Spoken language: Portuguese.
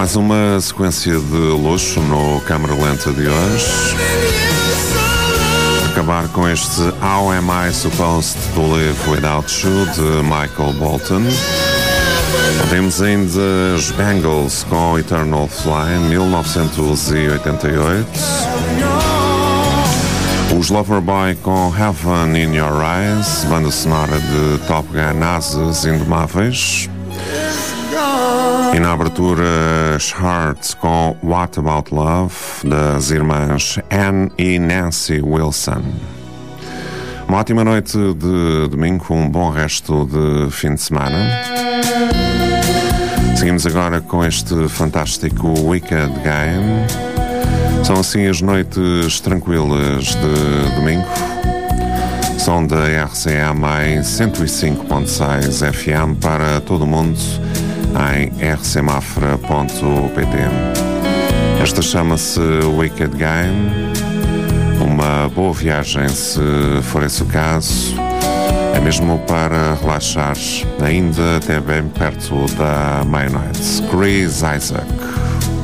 Mais uma sequência de luxo no Câmara Lenta de hoje. Acabar com este How Am I Supposed to Live Without You, de Michael Bolton. Temos ainda os Bangles com Eternal Flame, 1988. Os Loverboy com Heaven in Your Eyes, banda sonora de Top Gun Asas Indomáveis. E na abertura, Hearts com What About Love, das irmãs Anne e Nancy Wilson. Uma ótima noite de domingo, um bom resto de fim de semana. Seguimos agora com este fantástico Wicked Game. São assim as noites tranquilas de domingo. São da RCM em 105.6 FM para todo o mundo em rcmafra.pt. Esta chama-se Wicked Game. Uma boa viagem, se for esse o caso. É mesmo para relaxar, ainda até bem perto da meia-noite. Chris Isaak.